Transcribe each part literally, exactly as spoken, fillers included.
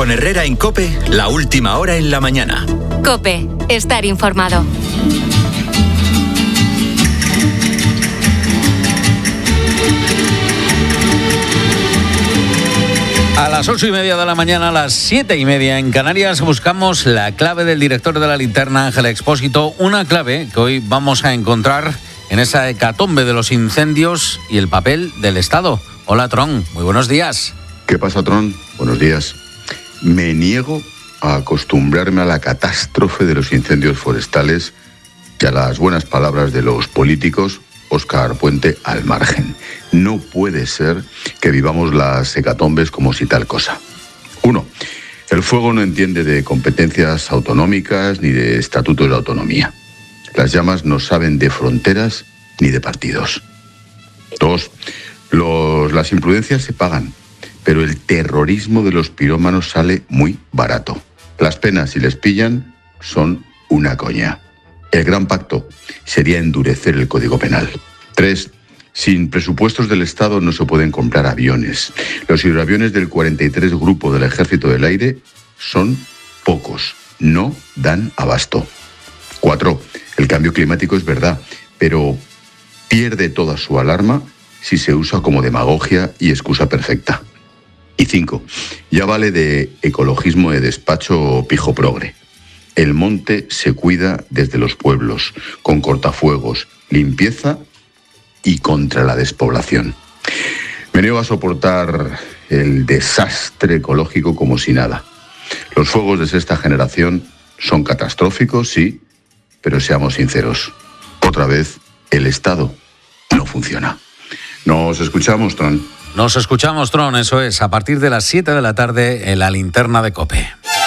Con Herrera en COPE, la última hora en la mañana. COPE, estar informado. A las ocho y media de la mañana, a las siete y media en Canarias, buscamos la clave del director de la Linterna, Ángel Expósito. Una clave que hoy vamos a encontrar en esa hecatombe de los incendios y el papel del Estado. Hola, Tron. Muy buenos días. ¿Qué pasa, Tron? Buenos días. Me niego a acostumbrarme a la catástrofe de los incendios forestales y a las buenas palabras de los políticos. Óscar Puente al margen. No puede ser que vivamos las hecatombes como si tal cosa. Uno, el fuego no entiende de competencias autonómicas ni de estatuto de la autonomía. Las llamas no saben de fronteras ni de partidos. Dos, los, las imprudencias se pagan, pero el terrorismo de los pirómanos sale muy barato. Las penas, si les pillan, son una coña. El gran pacto sería endurecer el Código Penal. Tres, sin presupuestos del Estado no se pueden comprar aviones. Los hidroaviones del cuarenta y tres Grupo del Ejército del Aire son pocos, no dan abasto. Cuatro, el cambio climático es verdad, pero pierde toda su alarma si se usa como demagogia y excusa perfecta. Y cinco, ya vale de ecologismo de despacho o pijo progre. El monte se cuida desde los pueblos, con cortafuegos, limpieza y contra la despoblación. Me niego a soportar el desastre ecológico como si nada. Los fuegos de sexta generación son catastróficos, sí, pero seamos sinceros. Otra vez, el Estado no funciona. Nos escuchamos, Tron. Nos escuchamos, Tron, eso es, a partir de las siete de la tarde en la Linterna de COPE.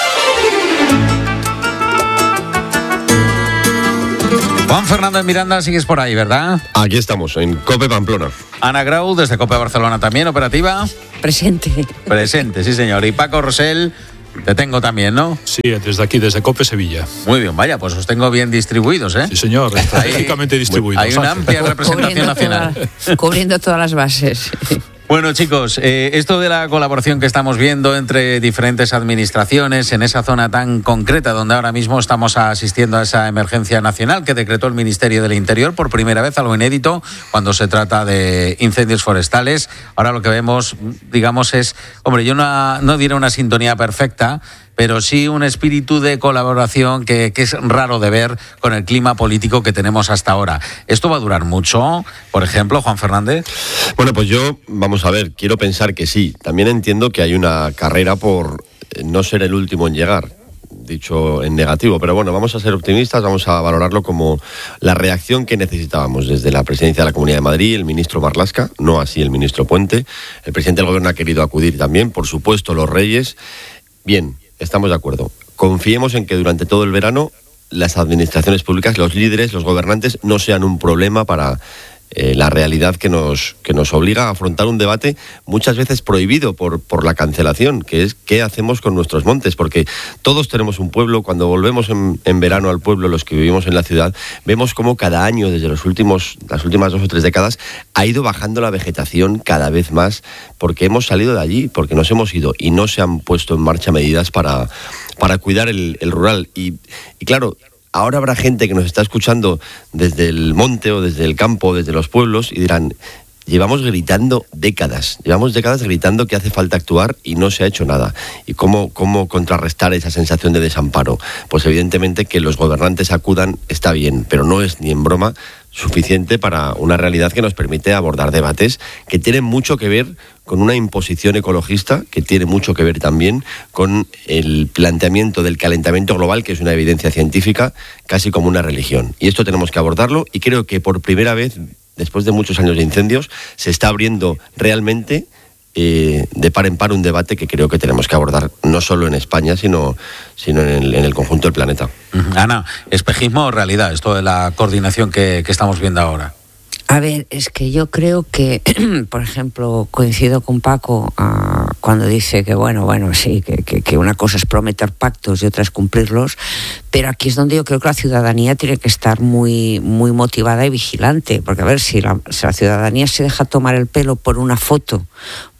Juan Fernández Miranda, sigues por ahí, ¿verdad? Aquí estamos, en COPE Pamplona. Ana Grau, desde COPE Barcelona también, operativa. Presente. Presente, sí señor. Y Paco Rosell, te tengo también, ¿no? Sí, desde aquí, desde COPE Sevilla. Muy bien, vaya, pues os tengo bien distribuidos, ¿eh? Sí, señor, estratégicamente distribuidos. Hay una amplia representación nacional. Toda, cubriendo todas las bases. Bueno, chicos, eh, esto de la colaboración que estamos viendo entre diferentes administraciones en esa zona tan concreta donde ahora mismo estamos asistiendo a esa emergencia nacional que decretó el Ministerio del Interior por primera vez, algo inédito cuando se trata de incendios forestales. Ahora lo que vemos, digamos, es, hombre, yo no, no diré una sintonía perfecta, pero sí un espíritu de colaboración que, que es raro de ver con el clima político que tenemos hasta ahora. ¿Esto va a durar mucho, por ejemplo, Juan Fernández? Bueno, pues yo, vamos a ver, quiero pensar que sí. También entiendo que hay una carrera por no ser el último en llegar, dicho en negativo, pero bueno, vamos a ser optimistas, vamos a valorarlo como la reacción que necesitábamos desde la presidencia de la Comunidad de Madrid, el ministro Marlaska, no así el ministro Puente. El presidente del Gobierno ha querido acudir también, por supuesto, los Reyes. Bien, estamos de acuerdo. Confiemos en que durante todo el verano las administraciones públicas, los líderes, los gobernantes no sean un problema para eh, la realidad que nos, que nos obliga a afrontar un debate muchas veces prohibido por, por la cancelación, que es qué hacemos con nuestros montes, porque todos tenemos un pueblo. Cuando volvemos en, en verano al pueblo, los que vivimos en la ciudad, vemos cómo cada año, desde los últimos, las últimas dos o tres décadas, ha ido bajando la vegetación cada vez más, porque hemos salido de allí, porque nos hemos ido y no se han puesto en marcha medidas para, para cuidar el, el rural. Y, y claro, ahora habrá gente que nos está escuchando desde el monte o desde el campo, desde los pueblos, y dirán, llevamos gritando décadas, llevamos décadas gritando que hace falta actuar y no se ha hecho nada. ¿Y cómo, cómo contrarrestar esa sensación de desamparo? Pues evidentemente que los gobernantes acudan está bien, pero no es ni en broma suficiente para una realidad que nos permite abordar debates que tienen mucho que ver con una imposición ecologista, que tiene mucho que ver también con el planteamiento del calentamiento global, que es una evidencia científica, casi como una religión. Y esto tenemos que abordarlo, y creo que por primera vez, después de muchos años de incendios, se está abriendo realmente eh, de par en par un debate que creo que tenemos que abordar, no solo en España, sino, sino en, el, en el conjunto del planeta. Uh-huh. Ana, ¿espejismo o realidad esto de la coordinación que, que estamos viendo ahora? A ver, es que yo creo que, por ejemplo, coincido con Paco uh, cuando dice que, bueno, bueno, sí, que, que, que una cosa es prometer pactos y otra es cumplirlos, pero aquí es donde yo creo que la ciudadanía tiene que estar muy, muy motivada y vigilante, porque a ver, si la, si la ciudadanía se deja tomar el pelo por una foto,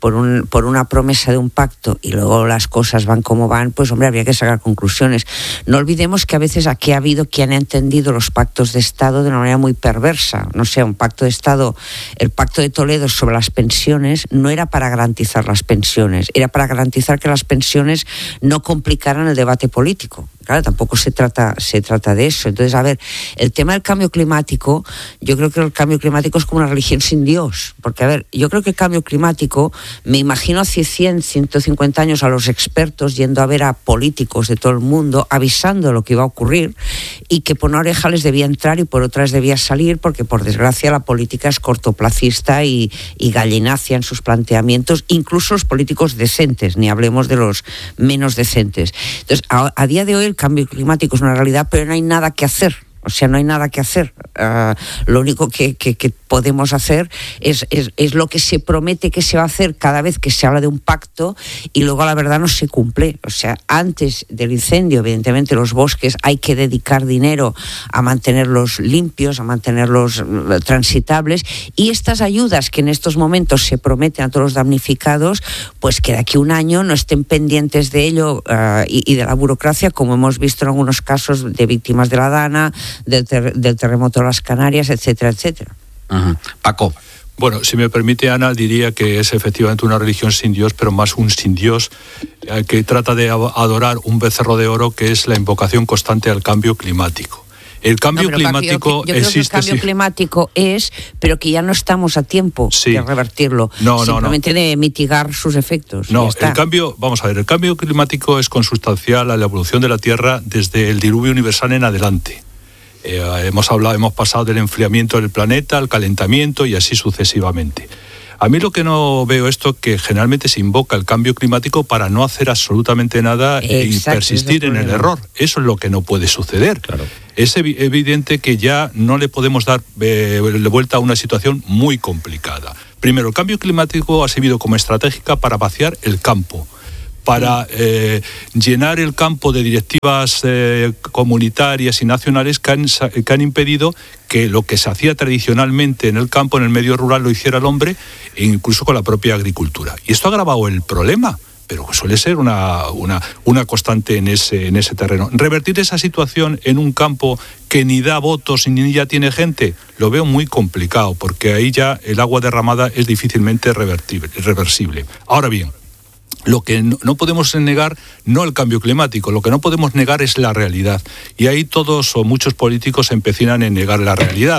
por, un, por una promesa de un pacto y luego las cosas van como van, pues hombre, habría que sacar conclusiones. No olvidemos que a veces aquí ha habido quien ha entendido los pactos de Estado de una manera muy perversa. No sé, un pacto de Estado, el pacto de Toledo sobre las pensiones no era para garantizar las pensiones, era para garantizar que las pensiones no complicaran el debate político. Claro, tampoco se trata, se trata de eso. Entonces, a ver, el tema del cambio climático, yo creo que el cambio climático es como una religión sin Dios. Porque, a ver, yo creo que el cambio climático, me imagino hace cien, ciento cincuenta años a los expertos yendo a ver a políticos de todo el mundo, avisando lo que iba a ocurrir, y que por una oreja les debía entrar y por otra les debía salir, porque por desgracia la política es cortoplacista y, y gallinacia en sus planteamientos, incluso los políticos decentes, ni hablemos de los menos decentes. Entonces, a, a día de hoy el cambio climático es una realidad, pero no hay nada que hacer. O sea, no hay nada que hacer. Uh, lo único que, que, que podemos hacer es, es, es lo que se promete que se va a hacer cada vez que se habla de un pacto y luego la verdad no se cumple. O sea, antes del incendio, evidentemente, los bosques hay que dedicar dinero a mantenerlos limpios, a mantenerlos uh, transitables, y estas ayudas que en estos momentos se prometen a todos los damnificados, pues que de aquí a un año no estén pendientes de ello uh, y, y de la burocracia, como hemos visto en algunos casos de víctimas de la Dana, Del, ter- del terremoto de las Canarias, etcétera, etcétera. Uh-huh. Paco. Bueno, si me permite, Ana, diría que es efectivamente una religión sin Dios, pero más un sin Dios eh, que trata de adorar un becerro de oro, que es la invocación constante al cambio climático. El cambio no, climático yo creo que, yo existe. Creo que el cambio sí. climático es, pero que ya no estamos a tiempo sí. de revertirlo, no, simplemente no, no. de mitigar sus efectos. No, el cambio, vamos a ver, el cambio climático es consustancial a la evolución de la Tierra desde el diluvio universal en adelante. Eh, hemos hablado, hemos pasado del enfriamiento del planeta al calentamiento y así sucesivamente. A mí lo que no veo esto que generalmente se invoca el cambio climático para no hacer absolutamente nada Exacto, y persistir en el error. Eso es lo que no puede suceder. Claro. Es ev- evidente que ya no le podemos dar eh, vuelta a una situación muy complicada. Primero, el cambio climático ha servido como estratégica para vaciar el campo, para eh, llenar el campo de directivas eh, comunitarias y nacionales que han, que han impedido que lo que se hacía tradicionalmente en el campo, en el medio rural, lo hiciera el hombre, e incluso con la propia agricultura. Y esto ha agravado el problema, pero suele ser una, una, una constante en ese, en ese terreno. Revertir esa situación en un campo que ni da votos ni ya tiene gente, lo veo muy complicado, porque ahí ya el agua derramada es difícilmente reversible. Ahora bien, lo que no podemos negar, no el cambio climático, lo que no podemos negar es la realidad. Y ahí todos o muchos políticos se empecinan en negar la realidad.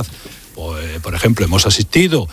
Por ejemplo, hemos asistido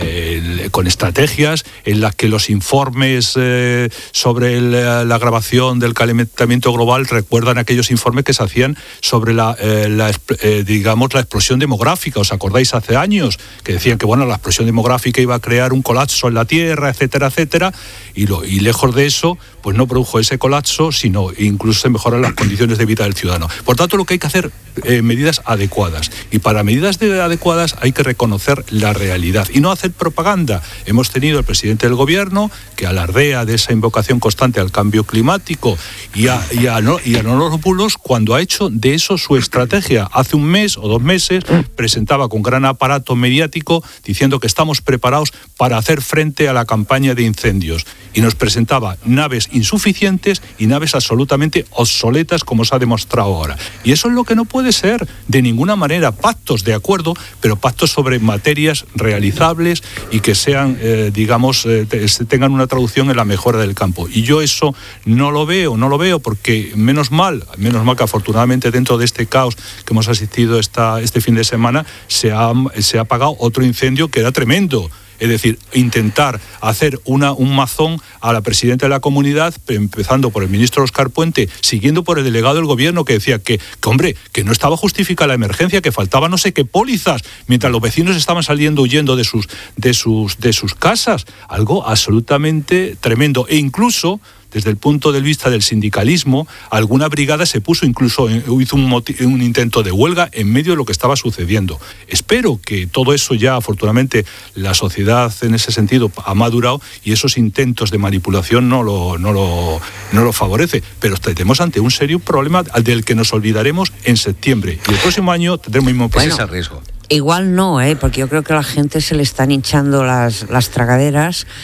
eh, con estrategias en las que los informes eh, sobre el, la agravación del calentamiento global recuerdan aquellos informes que se hacían sobre la, eh, la eh, digamos, la explosión demográfica. ¿Os acordáis hace años? Que decían que bueno, la explosión demográfica iba a crear un colapso en la Tierra, etcétera, etcétera. Y, lo, y lejos de eso, pues no produjo ese colapso, sino incluso se mejoran las condiciones de vida del ciudadano. Por tanto, lo que hay que hacer, eh, medidas adecuadas. Y para medidas de, adecuadas hay que reconocer la realidad y no hacer propaganda. Hemos tenido al presidente del gobierno que alardea de esa invocación constante al cambio climático y a, y a, y a Anonopoulos cuando ha hecho de eso su estrategia. Hace un mes o dos meses presentaba con gran aparato mediático diciendo que estamos preparados para hacer frente a la campaña de incendios y nos presentaba naves insuficientes y naves absolutamente obsoletas, como se ha demostrado ahora. Y eso es lo que no puede ser de ninguna manera. Pactos, de acuerdo, pero pactos sobre materias realizables y que sean, eh, digamos, eh, tengan una traducción en la mejora del campo. Y yo eso no lo veo, no lo veo porque menos mal, menos mal que afortunadamente dentro de este caos que hemos asistido esta, este fin de semana se ha, se ha apagado otro incendio que era tremendo. Es decir, intentar hacer una, un mazón a la presidenta de la comunidad, empezando por el ministro Óscar Puente, siguiendo por el delegado del gobierno que decía que, que, hombre, que no estaba justificada la emergencia, que faltaba no sé qué pólizas, mientras los vecinos estaban saliendo huyendo de sus, de sus, de sus casas. Algo absolutamente tremendo. E incluso, desde el punto de vista del sindicalismo, alguna brigada se puso, incluso hizo un, moti- un intento de huelga en medio de lo que estaba sucediendo. Espero que todo eso ya, afortunadamente, la sociedad en ese sentido ha madurado y esos intentos de manipulación no lo, no lo, no lo favorece. Pero estaremos ante un serio problema del que nos olvidaremos en septiembre. Y el próximo año tendremos el mismo problema. Ese es el riesgo. Igual no, ¿eh? Porque yo creo que a la gente se le están hinchando las, las tragaderas.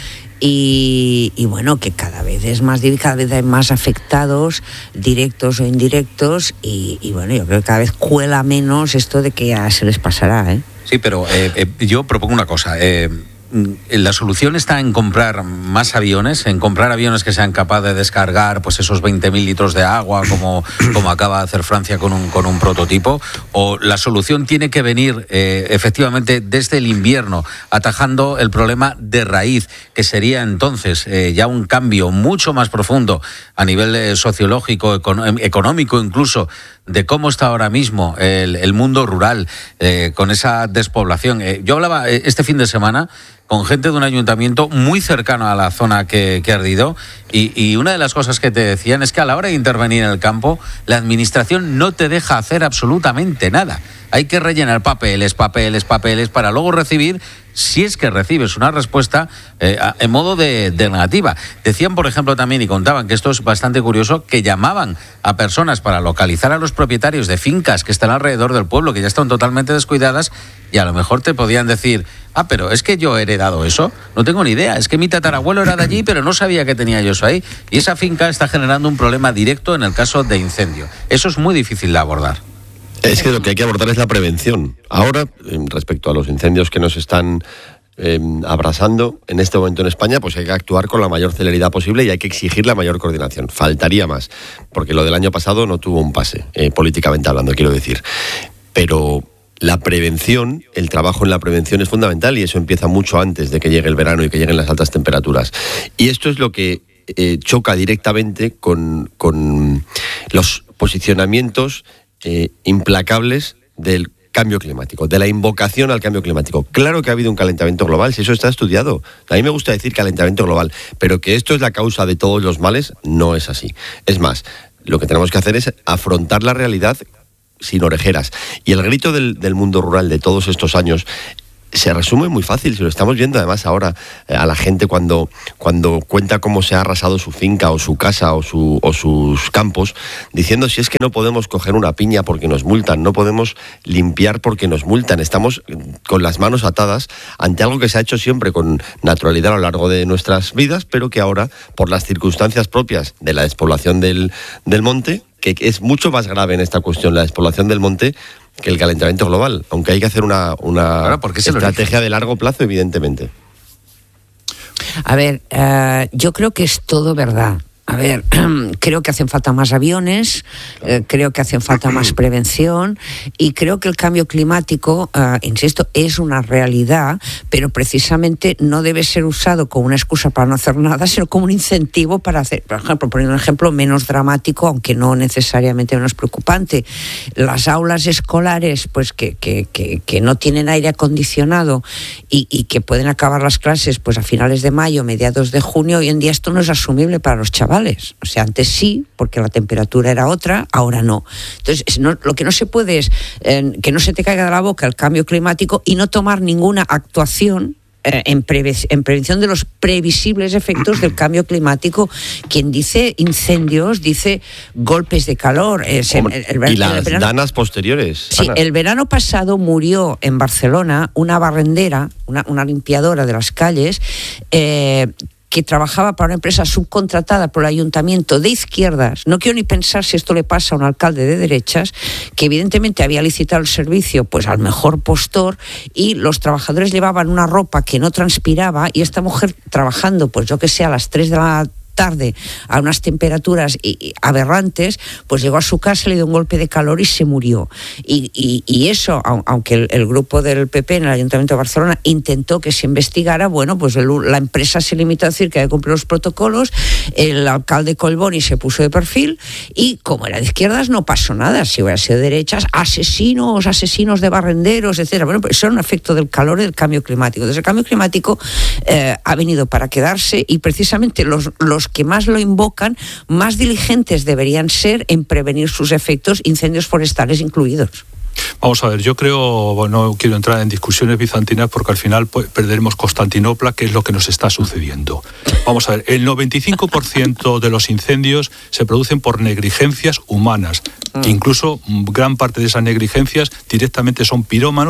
y, y bueno, que cada vez es más difícil, cada vez hay más afectados, directos o indirectos, y, y bueno, yo creo que cada vez cuela menos esto de que ya se les pasará, ¿eh? Sí, pero eh, eh, yo propongo una cosa. Eh, la solución está en comprar más aviones, en comprar aviones que sean capaces de descargar pues esos veinte mil litros de agua como, como acaba de hacer Francia con un, con un prototipo, o la solución tiene que venir eh, efectivamente desde el invierno, atajando el problema de raíz, que sería entonces eh, ya un cambio mucho más profundo a nivel eh, sociológico, econ- económico incluso, de cómo está ahora mismo el, el mundo rural, eh, con esa despoblación. Eh, yo hablaba eh, este fin de semana con gente de un ayuntamiento muy cercano a la zona que, que ha ardido, y, y una de las cosas que te decían es que a la hora de intervenir en el campo, la administración no te deja hacer absolutamente nada. Hay que rellenar papeles, papeles, papeles, para luego recibir, si es que recibes una respuesta, eh, en modo de, de negativa. Decían, por ejemplo, también, y contaban que esto es bastante curioso, que llamaban a personas para localizar a los propietarios de fincas que están alrededor del pueblo, que ya están totalmente descuidadas, y a lo mejor te podían decir: ah, pero es que yo he heredado eso, no tengo ni idea, es que mi tatarabuelo era de allí, pero no sabía que tenía yo eso ahí, y esa finca está generando un problema directo en el caso de incendio. Eso es muy difícil de abordar. Es que lo que hay que abordar es la prevención. Ahora, respecto a los incendios que nos están eh, abrasando en este momento en España, pues hay que actuar con la mayor celeridad posible y hay que exigir la mayor coordinación. Faltaría más, porque lo del año pasado no tuvo un pase, eh, políticamente hablando, quiero decir. Pero la prevención, el trabajo en la prevención es fundamental, y eso empieza mucho antes de que llegue el verano y que lleguen las altas temperaturas. Y esto es lo que eh, choca directamente con, con los posicionamientos Eh, implacables del cambio climático, de la invocación al cambio climático. Claro que ha habido un calentamiento global, si eso está estudiado. A mí me gusta decir calentamiento global, pero que esto es la causa de todos los males, no es así. Es más, lo que tenemos que hacer es afrontar la realidad sin orejeras. Y el grito del, del mundo rural de todos estos años se resume muy fácil, si lo estamos viendo además ahora eh, a la gente cuando, cuando cuenta cómo se ha arrasado su finca o su casa o, su, o sus campos, diciendo: si es que no podemos coger una piña porque nos multan, no podemos limpiar porque nos multan, estamos con las manos atadas ante algo que se ha hecho siempre con naturalidad a lo largo de nuestras vidas, pero que ahora, por las circunstancias propias de la despoblación del, del monte, que es mucho más grave en esta cuestión la despoblación del monte que el calentamiento global, aunque hay que hacer una, una claro, estrategia de largo plazo, evidentemente. A ver, uh, yo creo que es todo verdad. A ver, creo que hacen falta más aviones, eh, creo que hacen falta más prevención, y creo que el cambio climático, uh, insisto, es una realidad, pero precisamente no debe ser usado como una excusa para no hacer nada, sino como un incentivo para hacer, por ejemplo, poniendo un ejemplo menos dramático, aunque no necesariamente menos preocupante, las aulas escolares pues que, que, que, que no tienen aire acondicionado y, y que pueden acabar las clases pues a finales de mayo, mediados de junio. Hoy en día esto no es asumible para los chavales. O sea, antes sí, porque la temperatura era otra, ahora no. Entonces, no, lo que no se puede es eh, que no se te caiga de la boca el cambio climático y no tomar ninguna actuación eh, en, preve- en prevención de los previsibles efectos del cambio climático. Quien dice incendios, dice golpes de calor. Eh, se, Hombre, el, el, y las el verano, danas posteriores. Sí, Ana. el verano pasado murió en Barcelona una barrendera, una, una limpiadora de las calles, eh, que trabajaba para una empresa subcontratada por el ayuntamiento de izquierdas. No quiero ni pensar si esto le pasa a un alcalde de derechas, que evidentemente había licitado el servicio pues al mejor postor, y los trabajadores llevaban una ropa que no transpiraba, y esta mujer trabajando, pues yo que sé, a las tres de la tarde a unas temperaturas aberrantes, pues llegó a su casa, le dio un golpe de calor y se murió. Y, y, y eso, aunque el, el grupo del P P en el Ayuntamiento de Barcelona intentó que se investigara, bueno, pues el, la empresa se limitó a decir que había cumplido los protocolos, el alcalde Collboni se puso de perfil, y como era de izquierdas no pasó nada. Si hubiera sido de derechas, asesinos, asesinos de barrenderos, etcétera. Bueno, pues eso era un efecto del calor y del cambio climático. Entonces el cambio climático eh, ha venido para quedarse, y precisamente los, los que más lo invocan, más diligentes deberían ser en prevenir sus efectos, incendios forestales incluidos. Vamos a ver, yo creo, bueno, no quiero entrar en discusiones bizantinas porque al final pues, perderemos Constantinopla, que es lo que nos está sucediendo. Vamos a ver, el noventa y cinco por ciento de los incendios se producen por negligencias humanas, que incluso gran parte de esas negligencias directamente son pirómanos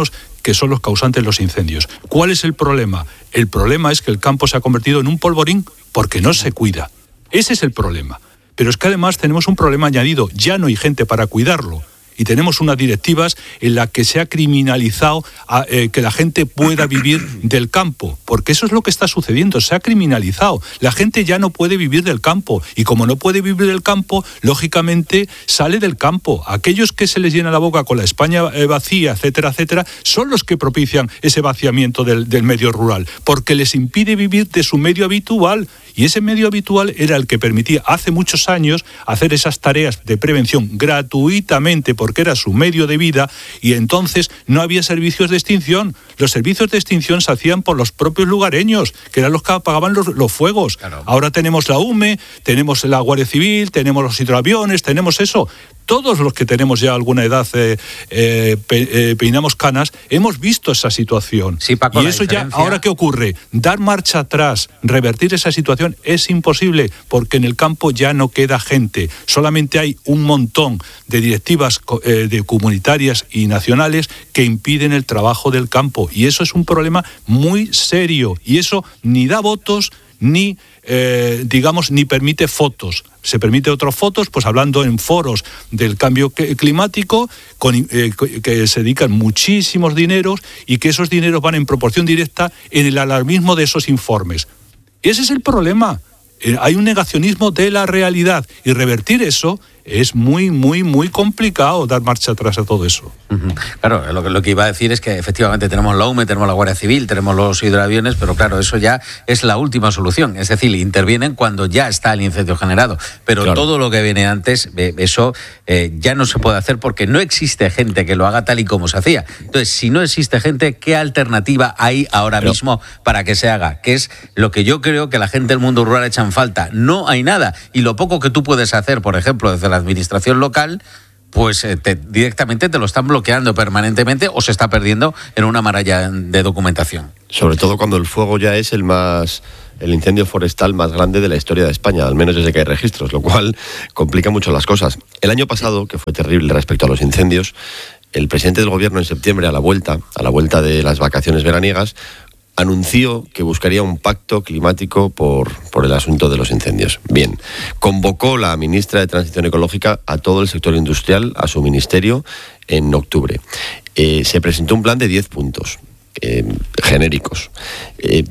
que son los causantes de los incendios. ¿Cuál es el problema? El problema es que el campo se ha convertido en un polvorín porque no se cuida. Ese es el problema. Pero es que además tenemos un problema añadido. Ya no hay gente para cuidarlo. Y tenemos unas directivas en las que se ha criminalizado a, eh, que la gente pueda vivir del campo, porque eso es lo que está sucediendo, se ha criminalizado. La gente ya no puede vivir del campo, y como no puede vivir del campo, lógicamente sale del campo. Aquellos que se les llena la boca con la España eh, vacía, etcétera, etcétera, son los que propician ese vaciamiento del, del medio rural, porque les impide vivir de su medio habitual. Y ese medio habitual era el que permitía hace muchos años hacer esas tareas de prevención gratuitamente, porque era su medio de vida, y entonces no había servicios de extinción. Los servicios de extinción se hacían por los propios lugareños, que eran los que apagaban los, los fuegos. Claro. Ahora tenemos la U M E, tenemos la Guardia Civil, tenemos los hidroaviones, tenemos eso. Todos los que tenemos ya alguna edad, eh, eh, pe, eh, peinamos canas, hemos visto esa situación. Sí, Paco, y eso ya, ¿ahora qué ocurre? Dar marcha atrás, revertir esa situación es imposible, porque en el campo ya no queda gente. Solamente hay un montón de directivas eh, de comunitarias y nacionales que impiden el trabajo del campo. Y eso es un problema muy serio. Y eso ni da votos, ni, eh, digamos, ni permite fotos. Se permite otras fotos, pues hablando en foros del cambio climático, con, eh, que se dedican muchísimos dineros, y que esos dineros van en proporción directa en el alarmismo de esos informes. Ese es el problema. Eh, hay un negacionismo de la realidad, y revertir eso es muy, muy, muy complicado, dar marcha atrás a todo eso. Uh-huh. Claro, lo que, lo que iba a decir es que efectivamente tenemos la U M E, tenemos la Guardia Civil, tenemos los hidroaviones, pero claro, eso ya es la última solución. Es decir, intervienen cuando ya está el incendio generado. Pero claro, todo lo que viene antes, eso eh, ya no se puede hacer, porque no existe gente que lo haga tal y como se hacía. Entonces, si no existe gente, ¿qué alternativa hay ahora pero, mismo para que se haga? Que es lo que yo creo que la gente del mundo rural echa en falta. No hay nada. Y lo poco que tú puedes hacer, por ejemplo, desde la administración local, pues eh, te, directamente te lo están bloqueando permanentemente, o se está perdiendo en una maraña de documentación. Sobre todo cuando el fuego ya es el más el incendio forestal más grande de la historia de España, al menos desde que hay registros, lo cual complica mucho las cosas. El año pasado, que fue terrible respecto a los incendios, el presidente del gobierno en septiembre, a la vuelta, a la vuelta de las vacaciones veraniegas, anunció que buscaría un pacto climático por, por el asunto de los incendios. Bien, convocó la ministra de Transición Ecológica a todo el sector industrial, a su ministerio, en octubre. Eh, se presentó un plan de diez puntos eh, genéricos. Eh,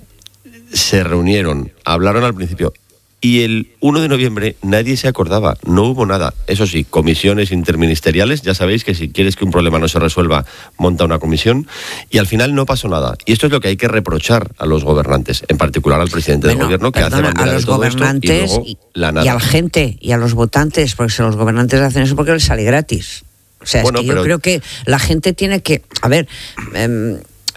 se reunieron, hablaron al principio, y el uno de noviembre nadie se acordaba, no hubo nada. Eso sí, comisiones interministeriales, ya sabéis que si quieres que un problema no se resuelva, monta una comisión, y al final no pasó nada. Y esto es lo que hay que reprochar a los gobernantes, en particular al presidente bueno, del gobierno, que perdona, hace bandera de todo esto y luego y, la nada. Y a la gente, y a los votantes, porque si los gobernantes hacen eso porque les sale gratis. O sea, bueno, es que pero... yo creo que la gente tiene que... A ver... Eh,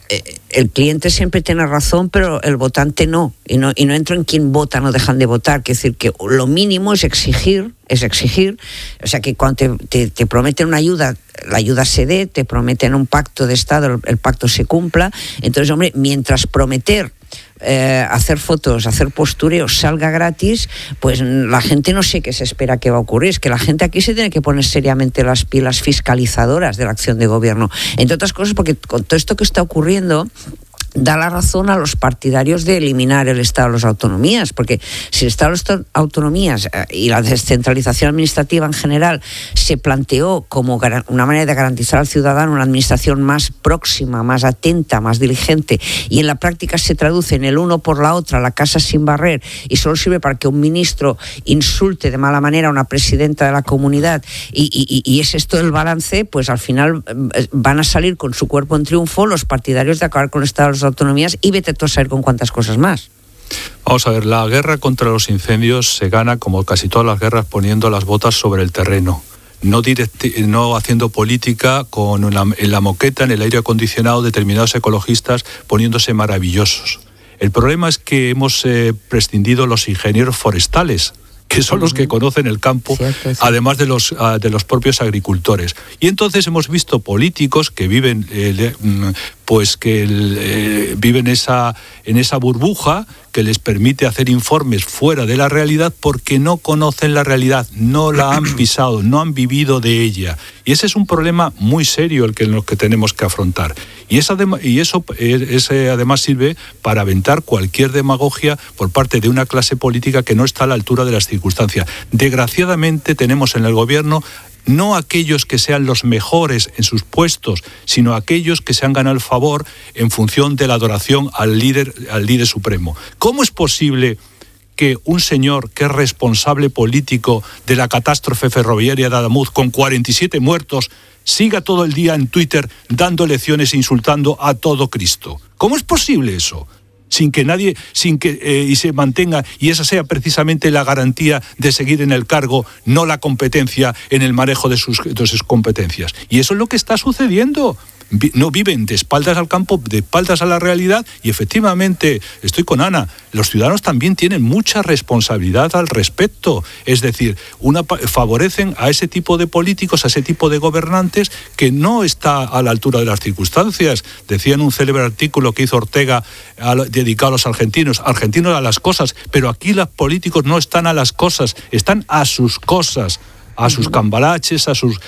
el cliente siempre tiene razón, pero el votante no, y no, y no entro en quién vota, no dejan de votar. Quiere decir que lo mínimo es exigir, es exigir, o sea que cuando te, te, te prometen una ayuda, la ayuda se dé, te prometen un pacto de Estado, el, el pacto se cumpla. Entonces, hombre, mientras prometer Eh, hacer fotos, hacer postureos salga gratis, pues la gente no sé qué se espera que va a ocurrir. Es que la gente aquí se tiene que poner seriamente las pilas fiscalizadoras de la acción de gobierno, entre otras cosas porque con todo esto que está ocurriendo da la razón a los partidarios de eliminar el Estado de las autonomías, porque si el Estado de las autonomías eh, y la descentralización administrativa en general se planteó como una manera de garantizar al ciudadano una administración más próxima, más atenta, más diligente, y en la práctica se traduce en el uno por la otra, la casa sin barrer, y solo sirve para que un ministro insulte de mala manera a una presidenta de la comunidad, y, y, y es esto el balance, pues al final eh, van a salir con su cuerpo en triunfo los partidarios de acabar con el Estado de las autonomías, y vete tú a saber con cuántas cosas más. Vamos a ver, la guerra contra los incendios se gana, como casi todas las guerras, poniendo las botas sobre el terreno. No, directi- no haciendo política con una, en la moqueta, en el aire acondicionado, determinados ecologistas poniéndose maravillosos. El problema es que hemos eh, prescindido los ingenieros forestales, que son los que conocen el campo, cierto, cierto. además de los, uh, de los propios agricultores. Y entonces hemos visto políticos que viven eh, pues que el, eh, viven esa, en esa burbuja que les permite hacer informes fuera de la realidad porque no conocen la realidad, no la han pisado, no han vivido de ella. Y ese es un problema muy serio el que, el que tenemos que afrontar. Y, esa, y eso ese además sirve para aventar cualquier demagogia por parte de una clase política que no está a la altura de las circunstancias. Desgraciadamente tenemos en el gobierno no aquellos que sean los mejores en sus puestos, sino aquellos que se han ganado el favor en función de la adoración al líder, al líder supremo. ¿Cómo es posible que un señor que es responsable político de la catástrofe ferroviaria de Adamuz, con cuarenta y siete muertos, siga todo el día en Twitter dando lecciones e insultando a todo Cristo? ¿Cómo es posible eso? Sin que nadie, sin que eh, y se mantenga, y esa sea precisamente la garantía de seguir en el cargo, no la competencia en el manejo de sus, de sus competencias. Y eso es lo que está sucediendo. No viven de espaldas al campo, de espaldas a la realidad, y efectivamente, estoy con Ana, los ciudadanos también tienen mucha responsabilidad al respecto. Es decir, una, favorecen a ese tipo de políticos, a ese tipo de gobernantes que no está a la altura de las circunstancias. Decía en un célebre artículo que hizo Ortega a, dedicado a los argentinos, argentinos a las cosas, pero aquí los políticos no están a las cosas, están a sus cosas, a sus cambalaches, a sus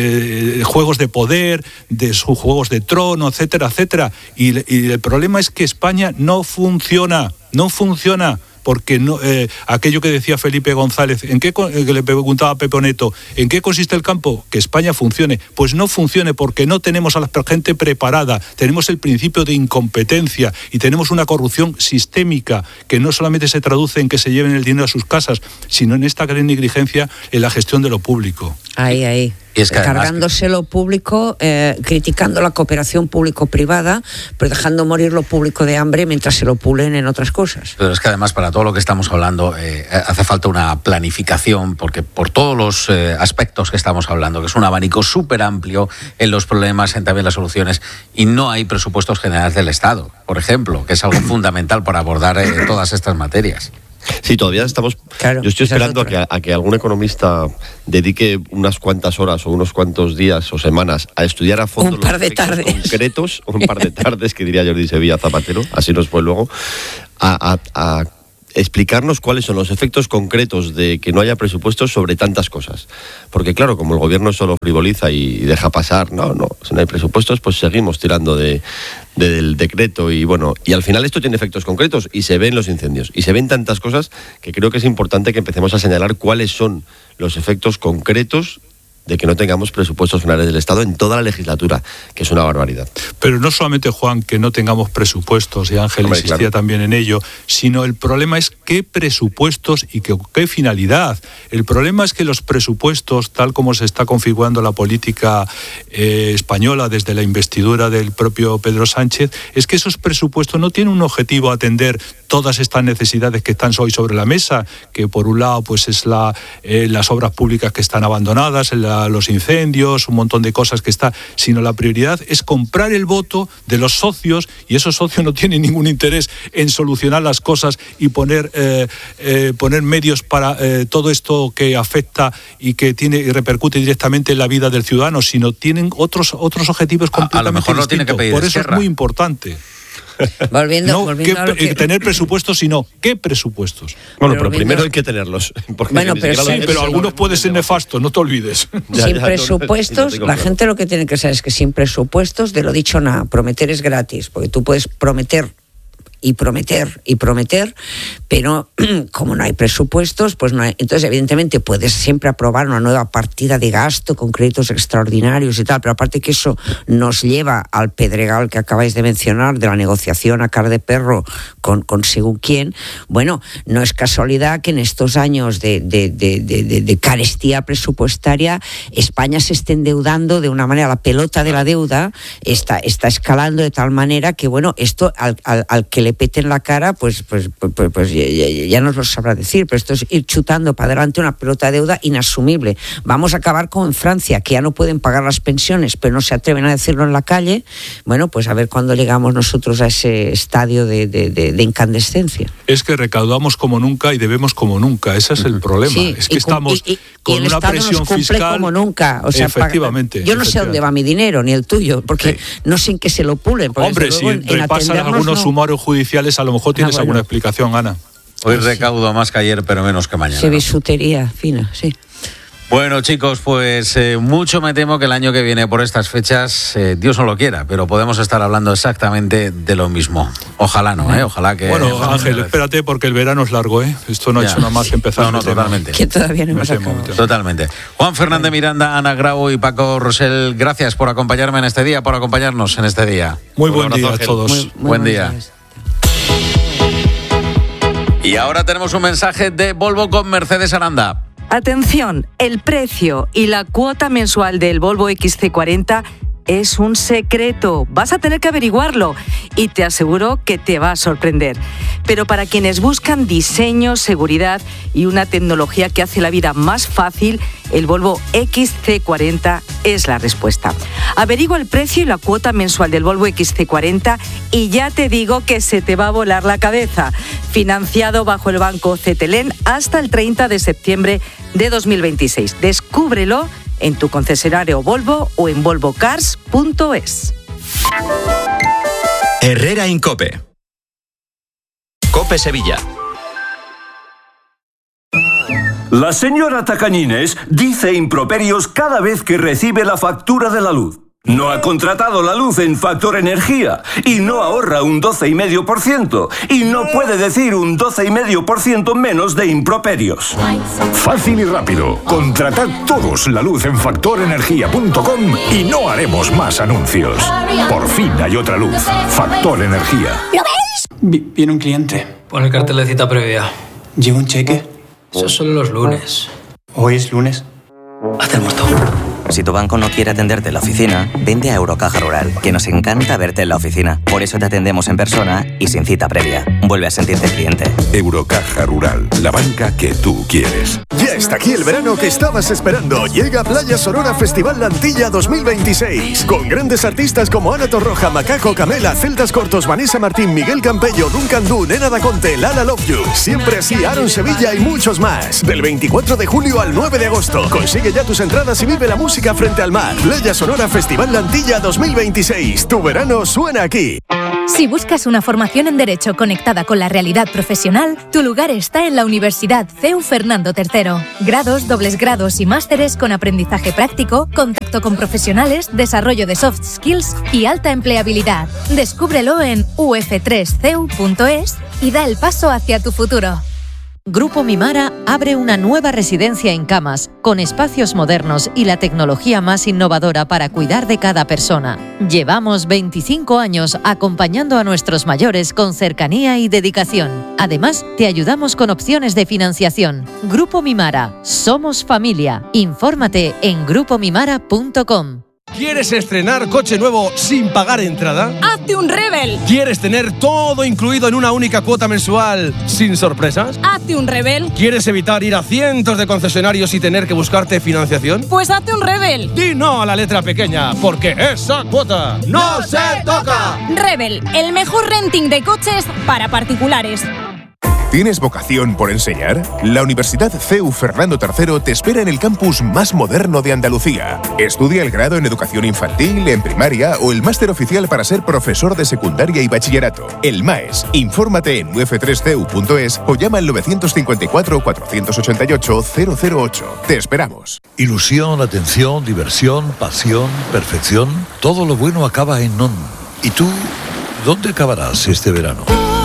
eh, juegos de poder, de sus juegos de trono, etcétera, etcétera. Y, y el problema es que España no funciona, no funciona. Porque no, eh, aquello que decía Felipe González, ¿en qué que le preguntaba a Pepe Neto, ¿en qué consiste el campo? Que España funcione. Pues no funcione porque no tenemos a la gente preparada, tenemos el principio de incompetencia y tenemos una corrupción sistémica que no solamente se traduce en que se lleven el dinero a sus casas, sino en esta gran negligencia en la gestión de lo público. Ahí, ahí. Y es que cargándose además... lo público, eh, criticando la cooperación público-privada, pero dejando morir lo público de hambre mientras se lo pulen en otras cosas. Pero es que además para todo lo que estamos hablando eh, hace falta una planificación, porque por todos los eh, aspectos que estamos hablando, que es un abanico súper amplio en los problemas, en también las soluciones, y no hay presupuestos generales del Estado, por ejemplo, que es algo fundamental para abordar eh, todas estas materias. Sí, todavía estamos... Claro, yo estoy esperando a que, a que algún economista dedique unas cuantas horas o unos cuantos días o semanas a estudiar a fondo un par los de efectos tardes. concretos, o un par de tardes, que diría Jordi Sevilla Zapatero, así nos fue luego, a, a, a explicarnos cuáles son los efectos concretos de que no haya presupuestos sobre tantas cosas. Porque claro, como el gobierno solo frivoliza y deja pasar, no, no, si no hay presupuestos, pues seguimos tirando de, de, del decreto y bueno, y al final esto tiene efectos concretos y se ven los incendios y se ven tantas cosas que creo que es importante que empecemos a señalar cuáles son los efectos concretos de que no tengamos presupuestos generales del Estado en toda la legislatura, que es una barbaridad. Pero no solamente, Juan, que no tengamos presupuestos, y Ángel Hombre, insistía claro. también en ello, sino el problema es qué presupuestos y qué, qué finalidad. El problema es que los presupuestos, tal como se está configurando la política eh, española desde la investidura del propio Pedro Sánchez, es que esos presupuestos no tienen un objetivo atender todas estas necesidades que están hoy sobre la mesa, que por un lado pues es la, eh, las obras públicas que están abandonadas, la, los incendios, un montón de cosas que está, sino la prioridad es comprar el voto de los socios, y esos socios no tienen ningún interés en solucionar las cosas y poner, eh, eh, poner medios para eh, todo esto que afecta y que tiene y repercute directamente en la vida del ciudadano, sino tienen otros, otros objetivos completamente a, a lo mejor distintos. Lo tiene que pedir por eso Esquerra. Es muy importante. Volviendo, no volviendo qué, a lo que... tener presupuestos, sino qué presupuestos. Bueno, Pero pero primero viendo- hay que tenerlos. Porque Bueno, ni pero siquiera sí, lo- Pero algunos pueden ser nefastos, no te olvides. Ya, sin ya, no, presupuestos, no, no tengo la claro. gente lo que tiene que saber es que sin presupuestos, de lo dicho nada, prometer es gratis, porque tú puedes prometer y prometer y prometer, pero como no hay presupuestos, pues no hay. Entonces, evidentemente, puedes siempre aprobar una nueva partida de gasto con créditos extraordinarios y tal, pero aparte que eso nos lleva al pedregal que acabáis de mencionar, de la negociación a cara de perro con, con según quién. Bueno, no es casualidad que en estos años de, de, de, de, de, de carestía presupuestaria, España se esté endeudando de una manera, la pelota de la deuda está, está escalando de tal manera que, bueno, esto al, al, al que le le pete en la cara, pues, pues, pues, pues, pues ya, ya nos lo sabrá decir, pero esto es ir chutando para adelante una pelota de deuda inasumible. Vamos a acabar como en Francia, que ya no pueden pagar las pensiones, pero no se atreven a decirlo en la calle. Bueno, pues a ver cuándo llegamos nosotros a ese estadio de, de, de, de incandescencia. Es que recaudamos como nunca y debemos como nunca, ese es el problema. Sí, es que y, estamos y, y, con y el una Estado presión nos cumple fiscal como nunca. O sea, efectivamente. Para, yo no sé dónde va mi dinero, ni el tuyo, porque sí. no sé en qué se lo pulen. Hombre, si en, repasan en algunos no. sumarios judiciales, a lo mejor tienes ah, bueno. alguna explicación, Ana. Hoy recaudo más que ayer, pero menos que mañana. Se bisutería fina, sí. Bueno, chicos, pues eh, mucho me temo que el año que viene por estas fechas, eh, Dios no lo quiera, pero podemos estar hablando exactamente de lo mismo. Ojalá no, ¿eh? Ojalá que... Bueno, ojalá Ángel, que... espérate porque el verano es largo, ¿eh? Esto no ya. ha hecho nada más que empezar. No, no, totalmente. Que todavía no hemos acabado. Totalmente. Juan Fernández Miranda, Ana Grau y Paco Rosell, gracias por acompañarme en este día, por acompañarnos en este día. Muy buen día a todos. Muy, muy buen día. Días. Y ahora tenemos un mensaje de Volvo con Mercedes Aranda. Atención, el precio y la cuota mensual del Volvo equis ce cuarenta es un secreto. Vas a tener que averiguarlo y te aseguro que te va a sorprender. Pero para quienes buscan diseño, seguridad y una tecnología que hace la vida más fácil, el Volvo equis ce cuarenta es la respuesta. Averigua el precio y la cuota mensual del Volvo equis ce cuarenta y ya te digo que se te va a volar la cabeza. Financiado bajo el banco Cetelem hasta el treinta de septiembre de dos mil veintiséis. Descúbrelo en tu concesionario Volvo o en volvo cars punto es. Herrera Incope. Cope Sevilla. La señora Tacañines dice improperios cada vez que recibe la factura de la luz. No ha contratado la luz en Factor Energía y no ahorra un doce coma cinco por ciento y no puede decir un doce coma cinco por ciento menos de improperios. Fácil y rápido. Contratad todos la luz en factor energía punto com y no haremos más anuncios. Por fin hay otra luz. Factor Energía. ¿Lo ves? Viene un cliente. Pon el cartel de cita previa. ¿Lleva un cheque? Eso es solo los lunes. ¿Hoy es lunes? Hazte el muerto. Si tu banco no quiere atenderte en la oficina, vente a Eurocaja Rural, que nos encanta verte en la oficina. Por eso te atendemos en persona y sin cita previa. Vuelve a sentirte cliente. Eurocaja Rural, la banca que tú quieres. Ya está aquí el verano que estabas esperando. Llega Playa Sonora Festival Lantilla dos mil veintiséis. Con grandes artistas como Ana Torroja, Macaco, Camela, Celtas Cortos, Vanessa Martín, Miguel Campello, Duncan Du, Nena Daconte, Lala Love You. Siempre así, Aaron Sevilla y muchos más. Del veinticuatro de julio al nueve de agosto. Consigue ya tus entradas y vive la música frente al mar. Playa Sonora Festival Lantilla dos mil veintiséis. Tu verano suena aquí. Si buscas una formación en Derecho conectada con la realidad profesional, tu lugar está en la Universidad C E U Fernando tercero. Grados, dobles grados y másteres con aprendizaje práctico, contacto con profesionales, desarrollo de soft skills y alta empleabilidad. Descúbrelo en u f tres c e u punto es y da el paso hacia tu futuro. Grupo Mimara abre una nueva residencia en Camas, con espacios modernos y la tecnología más innovadora para cuidar de cada persona. Llevamos veinticinco años acompañando a nuestros mayores con cercanía y dedicación. Además, te ayudamos con opciones de financiación. Grupo Mimara, somos familia. Infórmate en grupo mimara punto com. ¿Quieres estrenar coche nuevo sin pagar entrada? ¡Hazte un Rebel! ¿Quieres tener todo incluido en una única cuota mensual sin sorpresas? ¡Hazte un Rebel! ¿Quieres evitar ir a cientos de concesionarios y tener que buscarte financiación? ¡Pues hazte un Rebel! Di no a la letra pequeña, porque esa cuota ¡no se toca! Rebel, el mejor renting de coches para particulares. ¿Tienes vocación por enseñar? La Universidad C E U Fernando tercero te espera en el campus más moderno de Andalucía. Estudia el grado en educación infantil, en primaria o el máster oficial para ser profesor de secundaria y bachillerato. El MAES. Infórmate en u f tres c e u punto es o llama al nueve cinco cuatro, cuatro ocho ocho, cero cero ocho. Te esperamos. Ilusión, atención, diversión, pasión, perfección. Todo lo bueno acaba en ON. ¿Y tú dónde acabarás este verano?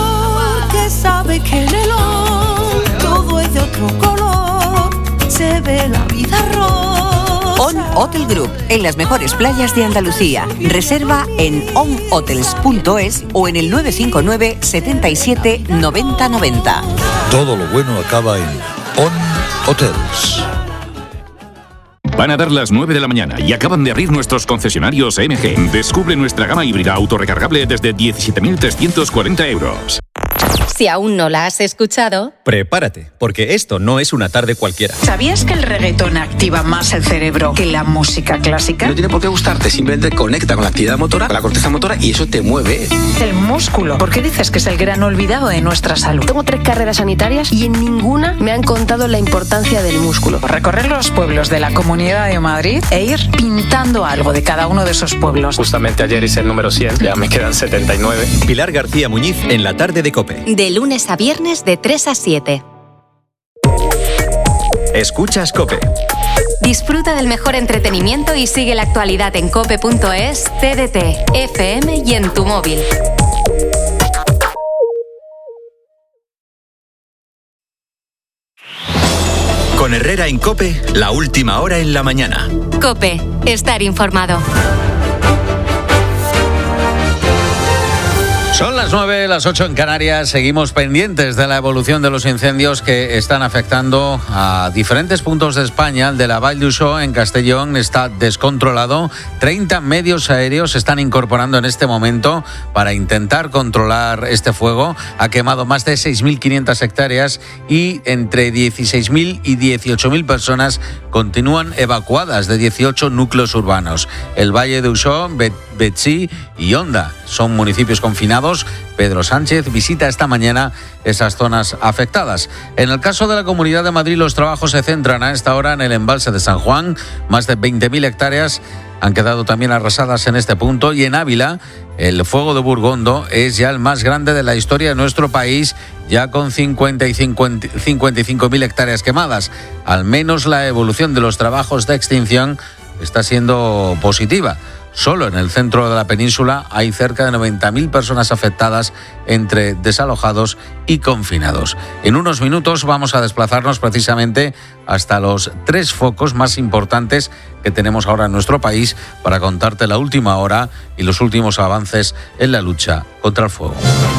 Sabe que en el ON todo es de otro color, se ve la vida rosa. ON Hotel Group, en las mejores playas de Andalucía. Reserva en on hotels punto es o en el nueve cinco nueve, setenta y siete, noventa noventa. Todo lo bueno acaba en ON Hotels. Van a dar las nueve de la mañana y acaban de abrir nuestros concesionarios M G. Descubre nuestra gama híbrida autorrecargable desde diecisiete mil trescientos cuarenta euros. Si aún no la has escuchado, prepárate, porque esto no es una tarde cualquiera. ¿Sabías que el reggaetón activa más el cerebro que la música clásica? No tiene por qué gustarte, simplemente conecta con la actividad motora, con la corteza motora, y eso te mueve. El músculo. ¿Por qué dices que es el gran olvidado de nuestra salud? Tengo tres carreras sanitarias y en ninguna me han contado la importancia del músculo. Recorrer los pueblos de la Comunidad de Madrid e ir pintando algo de cada uno de esos pueblos. Justamente ayer hice el número cien, ya me quedan setenta y nueve. Pilar García Muñiz en la tarde de COPE. de lunes a viernes de tres a siete. Escuchas COPE. Disfruta del mejor entretenimiento y sigue la actualidad en cope punto es, T D T, F M y en tu móvil. Con Herrera en COPE, la última hora en la mañana. COPE, estar informado. Son las nueve, las ocho en Canarias. Seguimos pendientes de la evolución de los incendios que están afectando a diferentes puntos de España. El de la Vall d'Uixó en Castellón está descontrolado. treinta medios aéreos se están incorporando en este momento para intentar controlar este fuego. Ha quemado más de seis mil quinientas hectáreas y entre dieciséis mil y dieciocho mil personas continúan evacuadas de dieciocho núcleos urbanos. El Valle d'Uixó, Betxí y Onda son municipios confinados. Pedro Sánchez visita esta mañana esas zonas afectadas. En el caso de la Comunidad de Madrid, los trabajos se centran a esta hora en el embalse de San Juan. Más de veinte mil hectáreas han quedado también arrasadas en este punto. Y en Ávila, el fuego de Burgondo es ya el más grande de la historia de nuestro país, ya con cincuenta y cinco mil hectáreas quemadas. Al menos la evolución de los trabajos de extinción está siendo positiva. Solo en el centro de la península hay cerca de noventa mil personas afectadas entre desalojados y confinados. En unos minutos vamos a desplazarnos precisamente hasta los tres focos más importantes que tenemos ahora en nuestro país para contarte la última hora y los últimos avances en la lucha contra el fuego.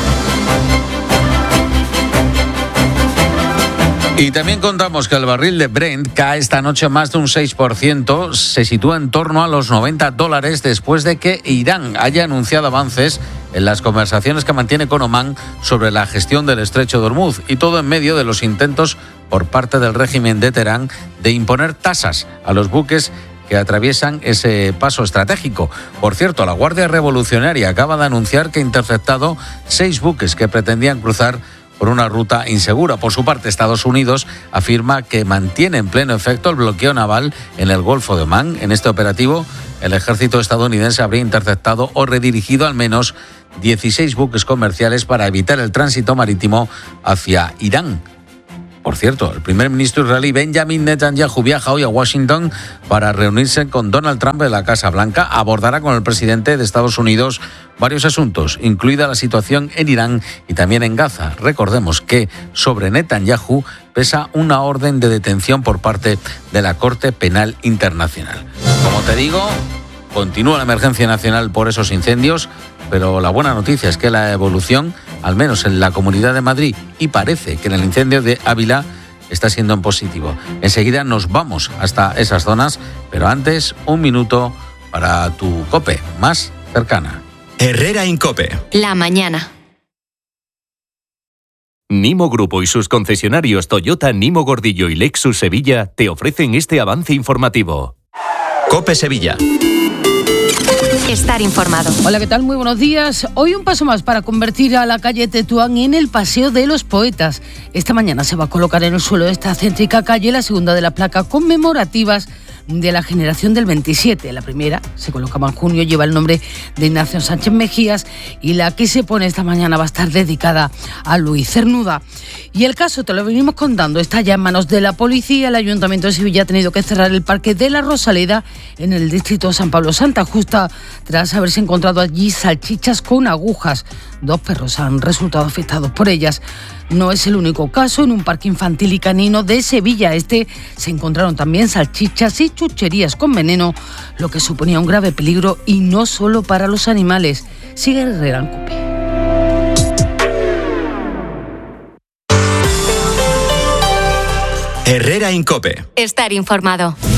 Y también contamos que el barril de Brent cae esta noche más de un seis por ciento, se sitúa en torno a los noventa dólares después de que Irán haya anunciado avances en las conversaciones que mantiene con Omán sobre la gestión del estrecho de Hormuz, y todo en medio de los intentos por parte del régimen de Teherán de imponer tasas a los buques que atraviesan ese paso estratégico. Por cierto, la Guardia Revolucionaria acaba de anunciar que ha interceptado seis buques que pretendían cruzar por una ruta insegura. Por su parte, Estados Unidos afirma que mantiene en pleno efecto el bloqueo naval en el Golfo de Omán. En este operativo, el ejército estadounidense habría interceptado o redirigido al menos dieciséis buques comerciales para evitar el tránsito marítimo hacia Irán. Por cierto, el primer ministro israelí Benjamin Netanyahu viaja hoy a Washington para reunirse con Donald Trump en la Casa Blanca. Abordará con el presidente de Estados Unidos varios asuntos, incluida la situación en Irán y también en Gaza. Recordemos que sobre Netanyahu pesa una orden de detención por parte de la Corte Penal Internacional. Como te digo, continúa la emergencia nacional por esos incendios, pero la buena noticia es que la evolución, al menos en la Comunidad de Madrid, y parece que en el incendio de Ávila, está siendo en positivo. Enseguida nos vamos hasta esas zonas, pero antes un minuto para tu COPE más cercana. Herrera en COPE. La mañana. Nimo Grupo y sus concesionarios Toyota, Nimo Gordillo y Lexus Sevilla te ofrecen este avance informativo. COPE Sevilla. Estar informado. Hola, ¿qué tal? Muy buenos días. Hoy un paso más para convertir a la calle Tetuán en el Paseo de los Poetas. Esta mañana se va a colocar en el suelo de esta céntrica calle la segunda de las placas conmemorativas de la generación del veintisiete. La primera se colocaba en junio, lleva el nombre de Ignacio Sánchez Mejías, y la que se pone esta mañana va a estar dedicada a Luis Cernuda. Y el caso, te lo venimos contando, está ya en manos de la policía. El Ayuntamiento de Sevilla ha tenido que cerrar el Parque de la Rosaleda en el distrito de San Pablo Santa Justa tras haberse encontrado allí salchichas con agujas. Dos perros han resultado afectados por ellas. No es el único caso. En un parque infantil y canino de Sevilla Este se encontraron también salchichas y chucherías con veneno, lo que suponía un grave peligro, y no solo para los animales. Sigue Herrera en COPE. Herrera en COPE. Estar informado.